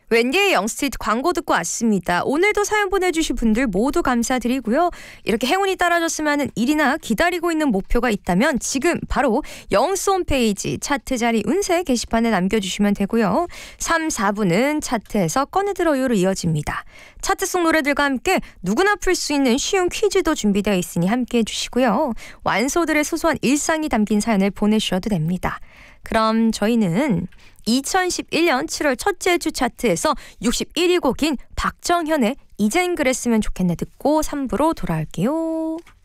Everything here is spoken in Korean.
웬디의 영스트리트 광고 듣고 왔습니다. 오늘도 사연 보내주신 분들 모두 감사드리고요. 이렇게 행운이 따라줬으면 하는 일이나 기다리고 있는 목표가 있다면 지금 바로 영스 홈페이지 차트 자리 운세 게시판에 남겨주시면 되고요. 3, 4부는 차트에서 꺼내들어요로 이어집니다. 차트 속 노래들과 함께 누구나 풀 수 있는 쉬운 퀴즈도 준비되어 있으니 함께해 주시고요. 완소들의 소소한 일상이 담긴 사연을 보내주셔도 됩니다. 그럼 저희는 2011년 7월 첫째 주 차트에서 61위 곡인 박정현의 이젠 그랬으면 좋겠네 듣고 3부로 돌아올게요.